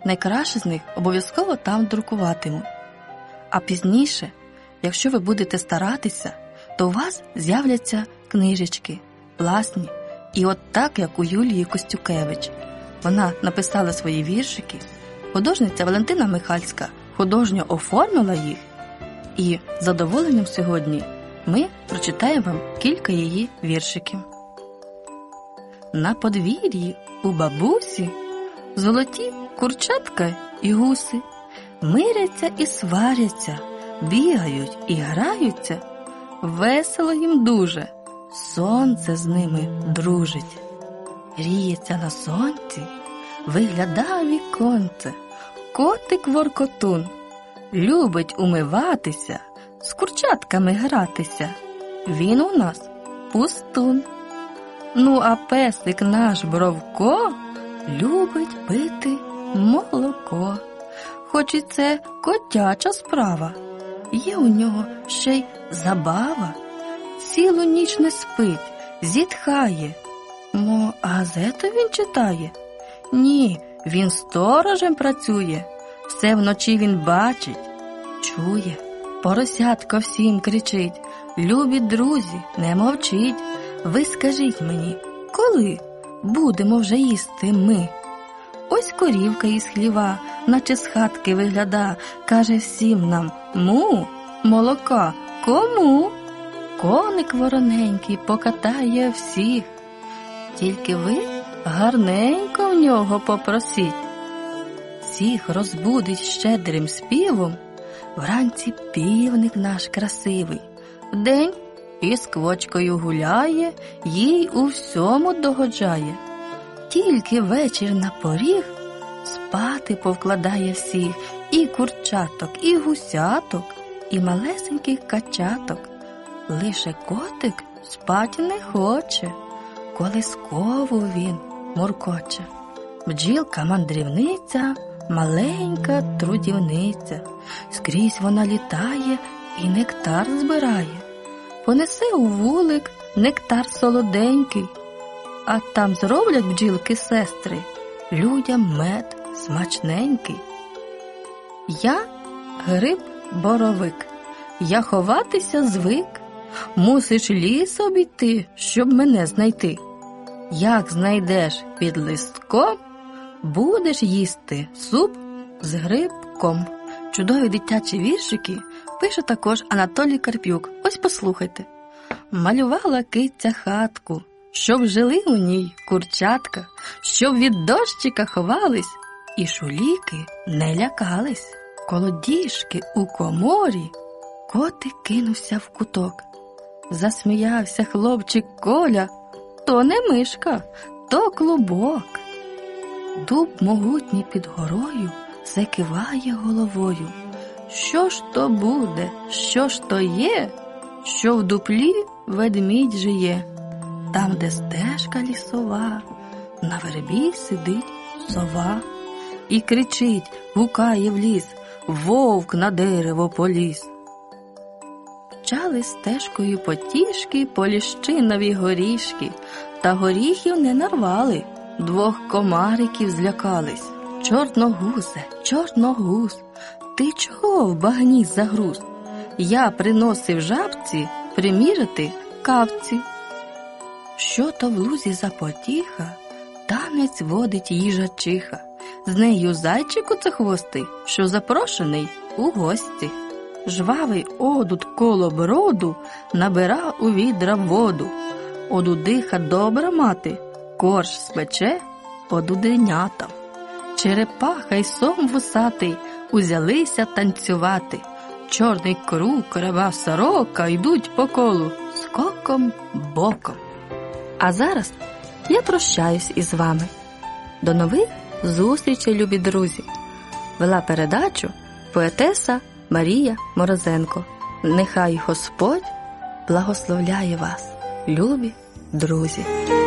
найкраще з них обов'язково там друкуватиму. А пізніше, якщо ви будете старатися, то у вас з'являться книжечки, власні, і от так, як у Юлії Костюкевич. Вона написала свої віршики, художниця Валентина Михальська художньо оформила їх, і з задоволенням сьогодні ми прочитаємо вам кілька її віршиків. На подвір'ї у бабусі золоті курчатка і гуси, миряться і сваряться, бігають і граються, весело їм дуже, сонце з ними дружить. Гріється на сонці, виглядає віконце, котик-воркотун, любить умиватися, з курчатками гратися, він у нас пустун. Ну а песик наш Бровко любить пити молоко. Хоч і це котяча справа, є у нього ще й забава. Цілу ніч не спить, зітхає. Мо газету він читає? Ні, він сторожем працює. Все вночі він бачить, чує. Поросятко всім кричить: любі друзі, не мовчіть. Ви скажіть мені, коли будемо вже їсти ми? Ось корівка із хліва, наче з хатки вигляда, каже всім нам: му, молока кому? Коник вороненький покатає всіх, тільки ви гарненько в нього попросіть. Всіх розбудить щедрим співом вранці півник наш красивий, вдень із квочкою гуляє, їй у всьому догоджає. Тільки вечір на поріг спати повкладає всіх, і курчаток, і гусяток, і малесеньких качаток. Лише котик спать не хоче, колискову він муркоче. Бджілка-мандрівниця, маленька трудівниця, скрізь вона літає і нектар збирає. Понесе у вулик нектар солоденький, а там зроблять бджілки-сестри людям мед смачненький. Я гриб-боровик, я ховатися звик, мусиш ліс обійти, щоб мене знайти. Як знайдеш під листком, будеш їсти суп з грибком. Чудові дитячі віршики пише також Анатолій Карпюк. Ось послухайте. Малювала киця хатку, щоб жили у ній курчатка, щоб від дощика ховались і шуліки не лякались. Коло діжки у коморі котик кинувся в куток. Засміявся хлопчик Коля: то не мишка, то клубок. Дуб могутній під горою закиває головою. Що ж то буде, що ж то є, що в дуплі ведмідь жиє? Там, де стежка лісова, на вербі сидить сова і кричить, гукає в ліс: вовк на дерево поліз. Мчали стежкою потішки поліщинові горішки, та горіхів не нарвали, двох комариків злякались. Чорногузе, чорногуз, ти чого в багні загруз? Я приносив жабці приміряти кавці. Що то в лузі за потіха, танець водить їжачиха. З нею зайчик оцехвостий, що запрошений у гості. Жвавий одуд коло броду набира у відра воду. Одудиха добра мати, корж спече одуденятам. Черепаха й сом вусатий узялися танцювати. Чорний круг, крива сорока йдуть по колу скоком боком. А зараз я прощаюсь із вами. До нових зустрічей, любі друзі. Вела передачу поетеса Марія Морозенко. Нехай Господь благословляє вас, любі друзі.